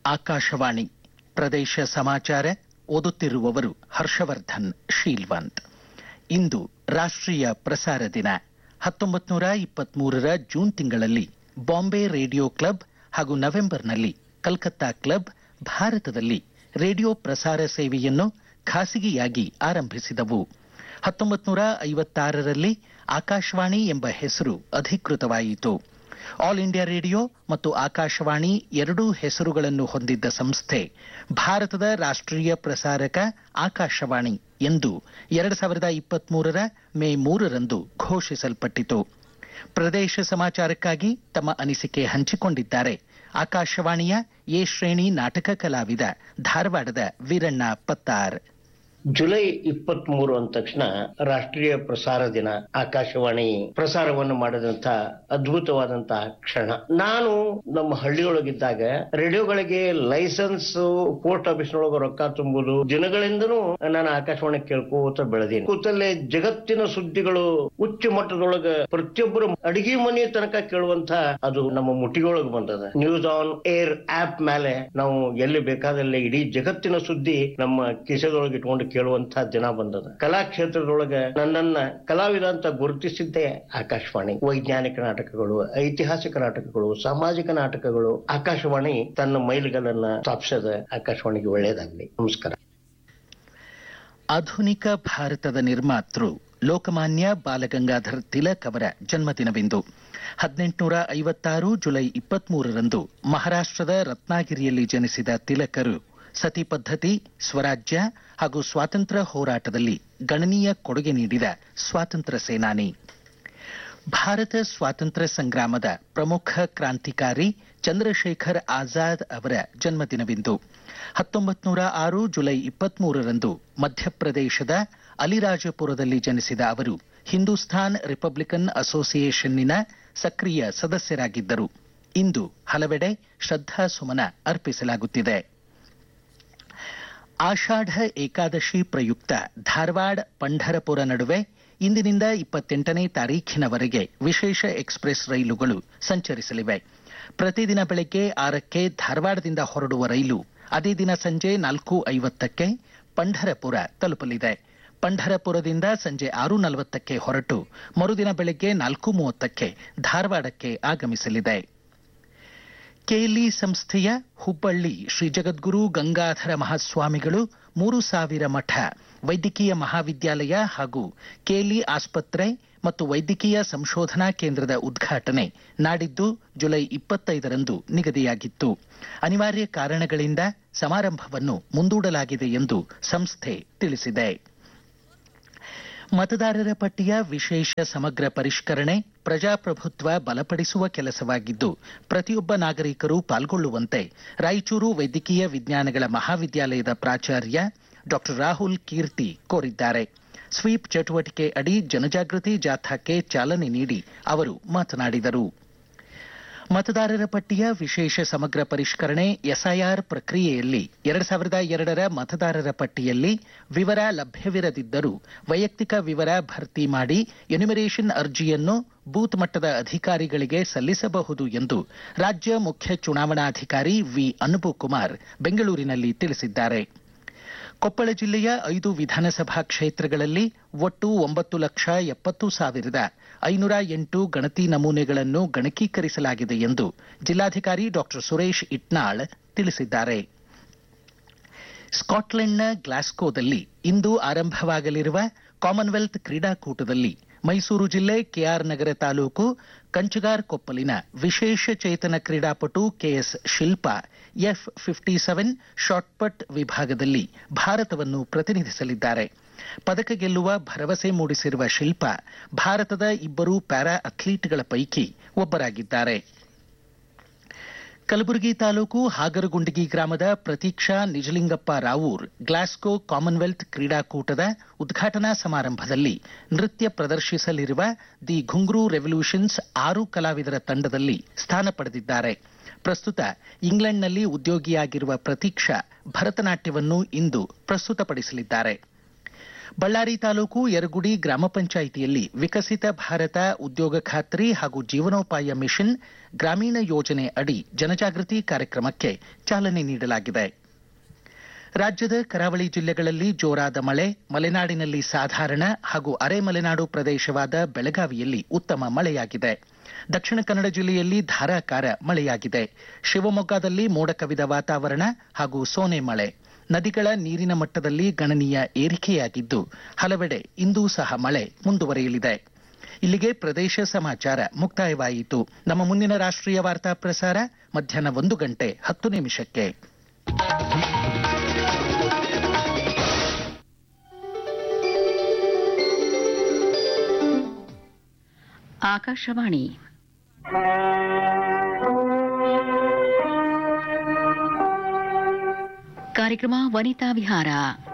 ಆಕಾಶವಾಣಿ ಪ್ರದೇಶ ಸಮಾಚಾರ ಓದುತ್ತಿರುವವರು ಹರ್ಷವರ್ಧನ್ ಶೀಲ್ವಂತ್. ಇಂದು ರಾಷ್ಟ್ರೀಯ ಪ್ರಸಾರ ದಿನ. 1923 ಜೂನ್ ತಿಂಗಳಲ್ಲಿ ಬಾಂಬೆ ರೇಡಿಯೋ ಕ್ಲಬ್ ಹಾಗೂ ನವೆಂಬರ್ನಲ್ಲಿ ಕಲ್ಕತ್ತಾ ಕ್ಲಬ್ ಭಾರತದಲ್ಲಿ ರೇಡಿಯೋ ಪ್ರಸಾರ ಸೇವೆಯನ್ನು ಖಾಸಗಿಯಾಗಿ ಆರಂಭಿಸಿದವು. 1956ರಲ್ಲಿ ಆಕಾಶವಾಣಿ ಎಂಬ ಹೆಸರು ಅಧಿಕೃತವಾಯಿತು. ಆಲ್ ಇಂಡಿಯಾ ರೇಡಿಯೋ ಮತ್ತು ಆಕಾಶವಾಣಿ ಎರಡೂ ಹೆಸರುಗಳನ್ನು ಹೊಂದಿದ್ದ ಸಂಸ್ಥೆ ಭಾರತದ ರಾಷ್ಟ್ರೀಯ ಪ್ರಸಾರಕ ಆಕಾಶವಾಣಿ ಎಂದು 2023 ಮೇ 3ರಂದು ಘೋಷಿಸಲ್ಪಟ್ಟಿತು. ಪ್ರದೇಶ ಸಮಾಚಾರಕ್ಕಾಗಿ ತಮ್ಮ ಅನಿಸಿಕೆ ಹಂಚಿಕೊಂಡಿದ್ದಾರೆ ಆಕಾಶವಾಣಿಯ ಎ ಶ್ರೇಣಿ ನಾಟಕ ಕಲಾವಿದ ಧಾರವಾಡದ ವೀರಣ್ಣ ಪತ್ತಾರ್. ಜುಲೈ 23 ಅಂದ ತಕ್ಷಣ ರಾಷ್ಟ್ರೀಯ ಪ್ರಸಾರ ದಿನ. ಆಕಾಶವಾಣಿ ಪ್ರಸಾರವನ್ನು ಮಾಡಿದಂತ ಅದ್ಭುತವಾದಂತಹ ಕ್ಷಣ. ನಾನು ನಮ್ಮ ಹಳ್ಳಿಯೊಳಗಿದ್ದಾಗ ರೇಡಿಯೋಗಳಿಗೆ ಲೈಸೆನ್ಸ್ ಪೋಸ್ಟ್ ಆಫೀಸ್ನೊಳಗ ರೊಕ್ಕ ತುಂಬುದು ದಿನಗಳಿಂದನೂ ನಾನು ಆಕಾಶವಾಣಿ ಕೇಳ್ಕೋತ ಬೆಳೆದೀನಿ. ಕೂತಲ್ಲೇ ಜಗತ್ತಿನ ಸುದ್ದಿಗಳು ಉಚ್ಚ ಮಟ್ಟದೊಳಗ ಪ್ರತಿಯೊಬ್ಬರು ಅಡಿಗೆ ಮನೆ ತನಕ ಕೇಳುವಂತ ಅದು ನಮ್ಮ ಮುಟ್ಟಿಯೊಳಗೆ ಬಂದದ. ನ್ಯೂಸ್ ಆನ್ ಏರ್ ಆಪ್ ಮೇಲೆ ನಾವು ಎಲ್ಲಿ ಬೇಕಾದಲ್ಲಿ ಇಡೀ ಜಗತ್ತಿನ ಸುದ್ದಿ ನಮ್ಮ ಕಿಸೆದೊಳಗೆ ಇಟ್ಕೊಂಡು ಕೇಳುವಂತಹ ದಿನ ಬಂದದ. ಕಲಾ ಕ್ಷೇತ್ರದೊಳಗ ನನ್ನನ್ನ ಕಲಾವಿದ ಅಂತ ಗುರುತಿಸಿದ್ದೇ ಆಕಾಶವಾಣಿ. ವೈಜ್ಞಾನಿಕ ನಾಟಕಗಳು, ಐತಿಹಾಸಿಕ ನಾಟಕಗಳು, ಸಾಮಾಜಿಕ ನಾಟಕಗಳು, ಆಕಾಶವಾಣಿ ತನ್ನ ಮೈಲಿಗಲ್ಲನ್ನ ಸ್ಥಾಪಿಸದ. ಆಕಾಶವಾಣಿಗೆ ಒಳ್ಳೆಯದಾಗಲಿ. ನಮಸ್ಕಾರ. ಆಧುನಿಕ ಭಾರತದ ನಿರ್ಮಾತೃ ಲೋಕಮಾನ್ಯ ಬಾಲಗಂಗಾಧರ್ ತಿಲಕ್ ಅವರ ಜನ್ಮದಿನವಿಂದು. 1856 ಜುಲೈ 23ರಂದು ಮಹಾರಾಷ್ಟ್ರದ ರತ್ನಾಗಿರಿಯಲ್ಲಿ ಜನಿಸಿದ ತಿಲಕರು ಸತಿ ಪದ್ಧತಿ, ಸ್ವರಾಜ್ಯ ಹಾಗೂ ಸ್ವಾತಂತ್ರ್ಯ ಹೋರಾಟದಲ್ಲಿ ಗಣನೀಯ ಕೊಡುಗೆ ನೀಡಿದ ಸ್ವಾತಂತ್ರ್ಯ ಸೇನಾನಿ. ಭಾರತ ಸ್ವಾತಂತ್ರ್ಯ ಸಂಗ್ರಾಮದ ಪ್ರಮುಖ ಕ್ರಾಂತಿಕಾರಿ ಚಂದ್ರಶೇಖರ್ ಆಜಾದ್ ಅವರ ಜನ್ಮದಿನವಿಂದು. 1906 ಜುಲೈ 23ರಂದು ಮಧ್ಯಪ್ರದೇಶದ ಅಲಿರಾಜಪುರದಲ್ಲಿ ಜನಿಸಿದ ಅವರು ಹಿಂದೂಸ್ತಾನ್ ರಿಪಬ್ಲಿಕನ್ ಅಸೋಸಿಯೇಷನ್ನಿನ ಸಕ್ರಿಯ ಸದಸ್ಯರಾಗಿದ್ದರು. ಇಂದು ಹಲವೆಡೆ ಶ್ರದ್ಧಾಸುಮನ ಅರ್ಪಿಸಲಾಗುತ್ತಿದೆ. ಆಷಾಢ ಏಕಾದಶಿ ಪ್ರಯುಕ್ತ ಧಾರವಾಡ ಪಂಢರಪುರ ನಡುವೆ ಇಂದಿನಿಂದ 28ನೇ ತಾರೀಖಿನವರೆಗೆ ವಿಶೇಷ ಎಕ್ಸ್ಪ್ರೆಸ್ ರೈಲುಗಳು ಸಂಚರಿಸಲಿವೆ. ಪ್ರತಿದಿನ ಬೆಳಗ್ಗೆ 6ಕ್ಕೆ ಧಾರವಾಡದಿಂದ ಹೊರಡುವ ರೈಲು ಅದೇ ದಿನ ಸಂಜೆ 4:50ಕ್ಕೆ ಪಂಢರಪುರ ತಲುಪಲಿದೆ. ಪಂಢರಪುರದಿಂದ ಸಂಜೆ 6:40ಕ್ಕೆ ಹೊರಟು ಮರುದಿನ ಬೆಳಗ್ಗೆ 4:30ಕ್ಕೆ ಧಾರವಾಡಕ್ಕೆ ಆಗಮಿಸಲಿದೆ. ಕೆಎಲ್ಇ ಸಂಸ್ಥೆಯ ಹುಬ್ಬಳ್ಳಿ ಶ್ರೀ ಜಗದ್ಗುರು ಗಂಗಾಧರ ಮಹಾಸ್ವಾಮಿಗಳು 3000 ಮಠ ವೈದ್ಯಕೀಯ ಮಹಾವಿದ್ಯಾಲಯ ಹಾಗೂ ಕೆಎಲ್ಇ ಆಸ್ಪತ್ರೆ ಮತ್ತು ವೈದ್ಯಕೀಯ ಸಂಶೋಧನಾ ಕೇಂದ್ರದ ಉದ್ಘಾಟನೆ ನಾಡಿದ್ದು ಜುಲೈ 25ರಂದು ನಿಗದಿಯಾಗಿತ್ತು. ಅನಿವಾರ್ಯ ಕಾರಣಗಳಿಂದ ಸಮಾರಂಭವನ್ನು ಮುಂದೂಡಲಾಗಿದೆ ಎಂದು ಸಂಸ್ಥೆ ತಿಳಿಸಿದೆ. ಮತದಾರರ ಪಟ್ಟಿಯ ವಿಶೇಷ ಸಮಗ್ರ ಪರಿಷ್ಕರಣೆ ಪ್ರಜಾಪ್ರಭುತ್ವ ಬಲಪಡಿಸುವ ಕೆಲಸವಾಗಿದ್ದು ಪ್ರತಿಯೊಬ್ಬ ನಾಗರಿಕರು ಪಾಲ್ಗೊಳ್ಳುವಂತೆ ರಾಯಚೂರು ವೈದ್ಯಕೀಯ ವಿಜ್ಞಾನಗಳ ಮಹಾವಿದ್ಯಾಲಯದ ಪ್ರಾಚಾರ್ಯ ಡಾ ರಾಹುಲ್ ಕೀರ್ತಿ ಕೋರಿದ್ದಾರೆ. ಸ್ವೀಪ್ ಚಟುವಟಿಕೆ ಅಡಿ ಜನಜಾಗೃತಿ ಜಾಥಾಕ್ಕೆ ಚಾಲನೆ ನೀಡಿ ಅವರು ಮಾತನಾಡಿದರು. ಮತದಾರರ ಪಟ್ಟಿಯ ವಿಶೇಷ ಸಮಗ್ರ ಪರಿಷ್ಕರಣೆ ಎಸ್ಐಆರ್ ಪ್ರಕ್ರಿಯೆಯಲ್ಲಿ 2002ರ ಮತದಾರರ ಪಟ್ಟಿಯಲ್ಲಿ ವಿವರ ಲಭ್ಯವಿರದಿದ್ದರೂ ವೈಯಕ್ತಿಕ ವಿವರ ಭರ್ತಿ ಮಾಡಿ ಎನ್ಯುಮರೇಷನ್ ಅರ್ಜಿಯನ್ನು ಬೂತ್ ಮಟ್ಟದ ಅಧಿಕಾರಿಗಳಿಗೆ ಸಲ್ಲಿಸಬಹುದು ಎಂದು ರಾಜ್ಯ ಮುಖ್ಯ ಚುನಾವಣಾಧಿಕಾರಿ ವಿ ಅನುಪಕುಮಾರ್ ಬೆಂಗಳೂರಿನಲ್ಲಿ ತಿಳಿಸಿದ್ದಾರೆ. ಕೊಪ್ಪಳ ಜಿಲ್ಲೆಯ 5 ವಿಧಾನಸಭಾ ಕ್ಷೇತ್ರಗಳಲ್ಲಿ ಒಟ್ಟು 9,70,508 ಗಣತಿ ನಮೂನೆಗಳನ್ನು ಗಣಕೀಕರಿಸಲಾಗಿದೆ ಎಂದು ಜಿಲ್ಲಾಧಿಕಾರಿ ಡಾ ಸುರೇಶ್ ಇಟ್ನಾಳ್ ತಿಳಿಸಿದ್ದಾರೆ. ಸ್ಕಾಟ್ಲೆಂಡ್ನ ಗ್ಲಾಸ್ಕೋದಲ್ಲಿ ಇಂದು ಆರಂಭವಾಗಲಿರುವ ಕಾಮನ್ವೆಲ್ತ್ ಕ್ರೀಡಾಕೂಟದಲ್ಲಿ ಮೈಸೂರು ಜಿಲ್ಲೆ ಕೆಆರ್ ನಗರ ತಾಲೂಕು ಕಂಚಗಾರ್ ಕೊಪ್ಪಲಿನ ವಿಶೇಷ ಚೇತನ ಕ್ರೀಡಾಪಟು ಕೆಎಸ್ ಶಿಲ್ಪಾ F57 ಶಾಟ್ಪಟ್ ವಿಭಾಗದಲ್ಲಿ ಭಾರತವನ್ನು ಪ್ರತಿನಿಧಿಸಲಿದ್ದಾರೆ. ಪದಕ ಗೆಲ್ಲುವ ಭರವಸೆ ಮೂಡಿಸಿರುವ ಶಿಲ್ಪಾ ಭಾರತದ 2 ಪ್ಯಾರಾ ಅಥ್ಲೀಟ್ಗಳ ಪೈಕಿ ಒಬ್ಬರಾಗಿದ್ದಾರೆ. ಕಲಬುರಗಿ ತಾಲೂಕು ಹಾಗರಗುಂಡಗಿ ಗ್ರಾಮದ ಪ್ರತೀಕ್ಷಾ ನಿಜಲಿಂಗಪ್ಪ ರಾವೂರ್ ಗ್ಲಾಸ್ಗೋ ಕಾಮನ್ವೆಲ್ತ್ ಕ್ರೀಡಾಕೂಟದ ಉದ್ಘಾಟನಾ ಸಮಾರಂಭದಲ್ಲಿ ನೃತ್ಯ ಪ್ರದರ್ಶಿಸಲಿರುವ ದಿ ಘುಂಗ್ರೂ ರೆವಲ್ಯೂಷನ್ಸ್ 6 ಕಲಾವಿದರ ತಂಡದಲ್ಲಿ ಸ್ಥಾನ ಪಡೆದಿದ್ದಾರೆ. ಪ್ರಸ್ತುತ ಇಂಗ್ಲೆಂಡ್ನಲ್ಲಿ ಉದ್ಯೋಗಿಯಾಗಿರುವ ಪ್ರತೀಕ್ಷಾ ಭರತನಾಟ್ಯವನ್ನು ಇಂದು ಪ್ರಸ್ತುತಪಡಿಸಲಿದ್ದಾರೆ. ಬಳ್ಳಾರಿ ತಾಲೂಕು ಯರಗುಡಿ ಗ್ರಾಮ ಪಂಚಾಯಿತಿಯಲ್ಲಿ ವಿಕಸಿತ ಭಾರತ ಉದ್ಯೋಗ ಖಾತ್ರಿ ಹಾಗೂ ಜೀವನೋಪಾಯ ಮಿಷನ್ ಗ್ರಾಮೀಣ ಯೋಜನೆ ಅಡಿ ಜನಜಾಗೃತಿ ಕಾರ್ಯಕ್ರಮಕ್ಕೆ ಚಾಲನೆ ನೀಡಲಾಗಿದೆ. ರಾಜ್ಯದ ಕರಾವಳಿ ಜಿಲ್ಲೆಗಳಲ್ಲಿ ಜೋರಾದ ಮಳೆ, ಮಲೆನಾಡಿನಲ್ಲಿ ಸಾಧಾರಣ ಹಾಗೂ ಅರೆ ಮಲೆನಾಡು ಪ್ರದೇಶವಾದ ಬೆಳಗಾವಿಯಲ್ಲಿ ಉತ್ತಮ ಮಳೆಯಾಗಿದೆ. ದಕ್ಷಿಣ ಕನ್ನಡ ಜಿಲ್ಲೆಯಲ್ಲಿ ಧಾರಾಕಾರ ಮಳೆಯಾಗಿದೆ. ಶಿವಮೊಗ್ಗದಲ್ಲಿ ಮೋಡ ಕವಿದ ವಾತಾವರಣ ಹಾಗೂ ಸೋನೆ ಮಳೆ. ನದಿಗಳ ನೀರಿನ ಮಟ್ಟದಲ್ಲಿ ಗಣನೀಯ ಏರಿಕೆಯಾಗಿದ್ದು ಹಲವೆಡೆ ಇಂದೂ ಸಹ ಮಳೆ ಮುಂದುವರಿಯಲಿದೆ. ಇಲ್ಲಿಗೆ ಪ್ರದೇಶ ಸಮಾಚಾರ ಮುಕ್ತಾಯವಾಯಿತು. ನಮ್ಮ ಮುಂದಿನ ರಾಷ್ಟ್ರೀಯ ವಾರ್ತಾ ಪ್ರಸಾರ ಮಧ್ಯಾಹ್ನ 1:10 ಆಕಾಶವಾಣಿ ಕಾರ್ಯಕ್ರಮ ವನಿತಾ ವಿಹಾರ.